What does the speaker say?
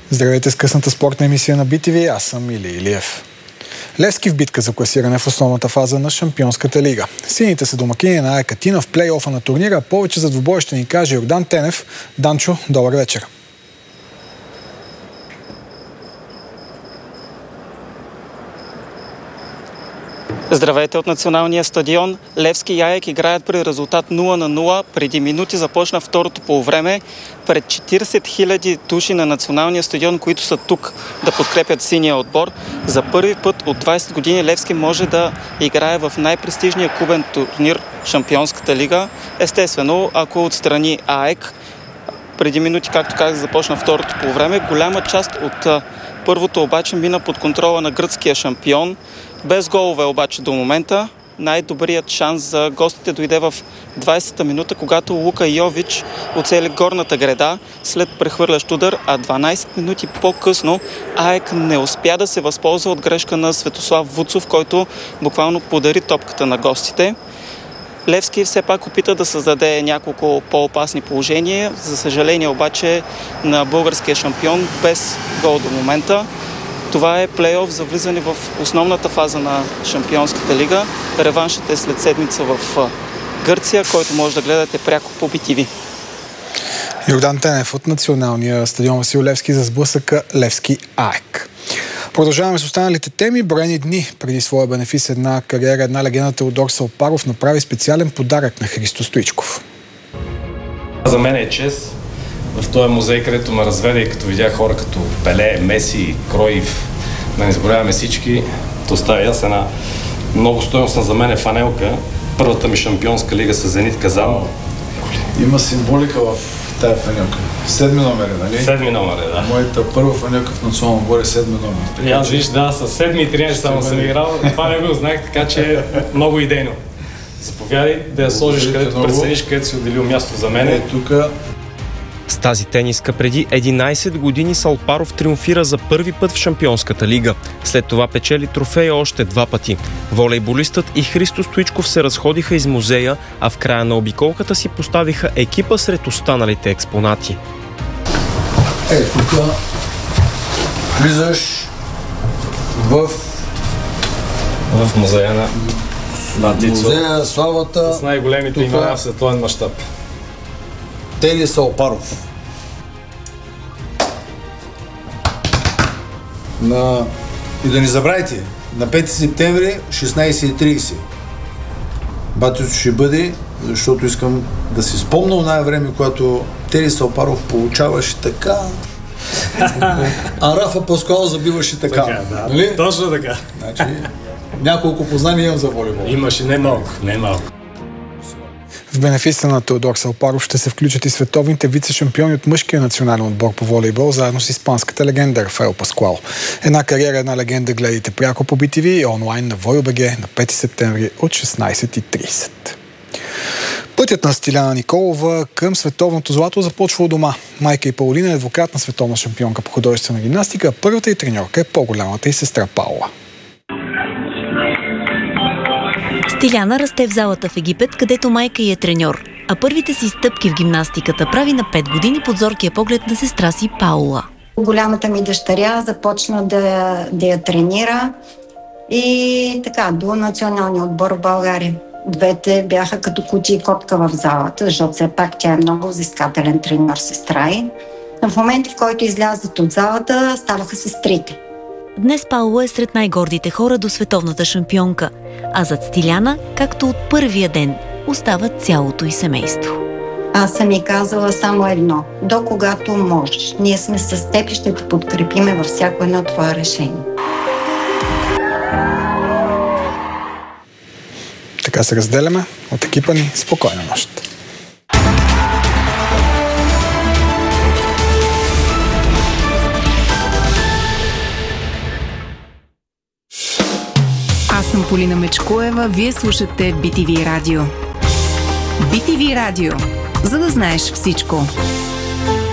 Здравейте с късната спортна емисия на BTV, аз съм Или Илиев. Левски в битка за класиране в основната фаза на Шампионската лига. Сините са домакини на АЕК Атина в плейофа на турнира. Повече за двубоя ще ни каже Йордан Тенев. Данчо, добър вечер. Здравейте от националния стадион. Левски и АЕК играят при резултат 0-0. Преди минути започна второто полувреме пред 40 000 души на националния стадион, които са тук да подкрепят синия отбор. За първи път от 20 години Левски може да играе в най-престижния клубен турнир Шампионската лига. Естествено, ако отстрани АЕК. Преди минути, както казах, започна второто полувреме. Голяма част от първото обаче мина под контрола на гръцкия шампион. Без голове обаче до момента. Най-добрият шанс за гостите дойде в 20-та минута, когато Лука Йович оцели горната греда след прехвърлящ удар, а 12 минути по-късно АЕК не успя да се възползва от грешка на Светослав Вуцов, който буквално подари топката на гостите. Левски все пак опита да създаде няколко по-опасни положения. За съжаление обаче на българския шампион без гол до момента. Това е плейоф за влизане в основната фаза на Шампионската лига. Реваншът е след седмица в Гърция, който може да гледате пряко по BTV. Йордан Тенев от националния стадион Васил Левски за сблъсъка Левски АЕК. Продължаваме с останалите теми. Броени дни преди своя бенефисна кариера една легенда Теодор Салпаров направи специален подарък на Христо Стоичков. За мен е чест в този музей, където ме разведе и като видях хора като Пеле, Меси, Кроив, да не забравяме всички, то оставя аз една много стойностна за мен фанелка. Първата ми шампионска лига с Зенит Казан. Има символика в тая фанелка. 7 номер, нали? 7 номер, да. Моята първа фанелка в национално отбор е 7 номер. Аз виж, да, с 7 и 13 само съм играл. Това не го знаех, така че е много идейно. Заповядай да я сложиш където прецениш, където си отделил място за мен. Тук. С тази тениска преди 11 години Салпаров триумфира за първи път в Шампионската лига. След това печели трофея още 2 пъти. Волейболистът и Христо Стоичков се разходиха из музея, а в края на обиколката си поставиха екипа сред останалите експонати. Тук влизаш в музея на музея славата с най-големите имена в световен мащаб. Теди Салпаров. И да не забравяйте, на 5 септември 16:30 батито ще бъде, защото искам да си спомня оная време, когато Теди Салпаров получаваше така, а Рафа Паскуал забиваше така. Да, нали? Точно така. Значи, няколко познания имам за волейбол. Имаше не малко. В бенефиса на Теодор Салпаров ще се включат и световните вице-шампиони от мъжкия национален отбор по волейбол, заедно с испанската легенда Рафаел Паскуал. Една кариера, една легенда гледайте пряко по BTV и онлайн на VOJ.BG на 5 септември от 16:30. Пътят на Стиляна Николова към световното злато започва у дома. Майка и Паулина е двукратна световна шампионка по художествена гимнастика, първата й треньорка е по-голямата й сестра Паула. Стиляна расте в залата в Египет, където майка й е треньор, а първите си стъпки в гимнастиката прави на 5 години под зоркия поглед на сестра си Паула. Голямата ми дъщеря започна да я тренира и така, до националния отбор в България. Двете бяха като куче и котка в залата, защото все пак тя е много взискателен треньор, сестра й. В момента, в който излязат от залата, ставаха сестрите. Днес Паула е сред най-гордите хора до световната шампионка, а зад Стиляна, както от първия ден, остава цялото й семейство. Аз съм и казала само едно: до когато можеш. Ние сме с теб и ще те подкрепиме във всяко едно твое решение. Така се разделяме от екипа ни. Спокойна нощ! Аз съм Полина Мечкоева, вие слушате BTV Радио. BTV Радио, за да знаеш всичко.